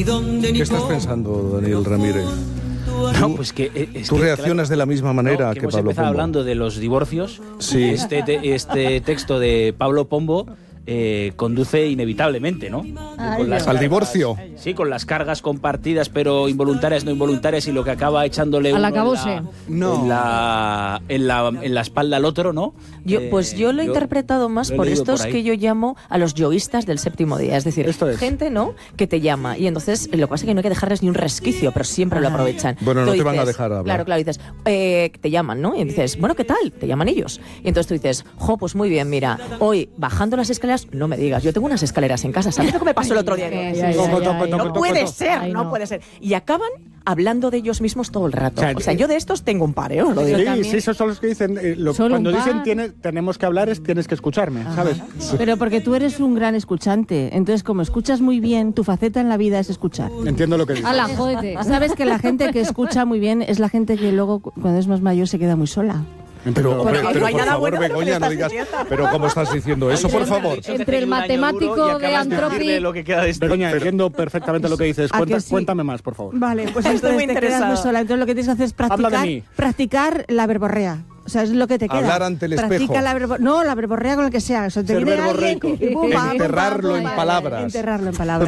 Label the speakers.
Speaker 1: ¿Qué estás pensando, Daniel Ramírez?
Speaker 2: No, pues que
Speaker 1: ¿Tú reaccionas de la misma manera que
Speaker 2: hemos
Speaker 1: Pablo
Speaker 2: empezado
Speaker 1: Pombo?
Speaker 2: hablando de los divorcios.
Speaker 1: Sí.
Speaker 2: Este texto de Pablo Pombo conduce inevitablemente, ¿no?
Speaker 1: ¿Al divorcio?
Speaker 2: Sí, con las cargas compartidas, pero involuntarias, no involuntarias, y lo que acaba echándole
Speaker 3: Al
Speaker 2: uno
Speaker 3: acabose.
Speaker 2: en la espalda al otro, ¿no?
Speaker 4: Yo lo he interpretado más
Speaker 2: lo he
Speaker 4: por
Speaker 2: leído
Speaker 4: estos
Speaker 2: por ahí.
Speaker 4: que yo llamo a los yoístas del séptimo día. Es decir,
Speaker 5: Esto es.
Speaker 4: gente, ¿no?, que te llama. Y entonces lo que pasa es que no hay que dejarles ni un resquicio, pero siempre lo aprovechan.
Speaker 1: Bueno, no
Speaker 4: Tú
Speaker 1: te van a
Speaker 4: dices,
Speaker 1: dejar hablar.
Speaker 4: Claro, dices, te llaman, ¿no? Y dices, bueno, ¿qué tal? Te llaman ellos. Y entonces tú dices, pues muy bien, mira, hoy bajando las escaleras, no me digas, yo tengo unas escaleras en casa. ¿Sabes lo que me pasó el otro día? No puede ser, no puede ser. Y acaban hablando de ellos mismos todo el rato. O sea, yo de estos tengo un par, ¿eh? Os lo digo.
Speaker 5: Sí, esos son los que dicen, cuando dicen tenemos que hablar, tienes que escucharme, ¿sabes?
Speaker 3: Pero porque tú eres un gran escuchante. Entonces, como escuchas muy bien, tu faceta en la vida es escuchar.
Speaker 5: Entiendo lo que dices.
Speaker 3: ¡Hala, jódete! ¿Sabes que la gente que escucha muy bien es la gente que luego, cuando es más mayor, se queda muy sola?
Speaker 1: Pero, hombre,
Speaker 4: Porque
Speaker 1: pero
Speaker 4: no hay
Speaker 1: por
Speaker 4: nada
Speaker 1: favor,
Speaker 4: bueno de lo que
Speaker 1: Begoña, no
Speaker 4: estás
Speaker 1: digas...
Speaker 4: diciendo.
Speaker 1: Pero ¿cómo estás diciendo eso, por favor?
Speaker 3: Entre el matemático de Antropi...
Speaker 2: Lo que queda de este.
Speaker 5: Begoña, entiendo perfectamente lo que dices.
Speaker 3: ¿A que sí?
Speaker 5: Cuéntame más, por favor.
Speaker 3: Vale, pues
Speaker 4: Estoy muy
Speaker 3: entonces te quedas
Speaker 4: interesada.
Speaker 3: muy sola. Entonces lo que tienes que hacer es
Speaker 5: Habla de mí.
Speaker 3: practicar la verborrea. O sea, es lo que te queda.
Speaker 1: Hablar ante el
Speaker 3: Practica
Speaker 1: espejo.
Speaker 3: la verborrea con el que sea. O sea, te
Speaker 5: Ser
Speaker 3: viene alguien
Speaker 5: verborreico.
Speaker 3: y pum, pam,
Speaker 1: Enterrarlo
Speaker 3: pam,
Speaker 1: en
Speaker 3: pam,
Speaker 1: palabras.
Speaker 3: Enterrarlo en palabras.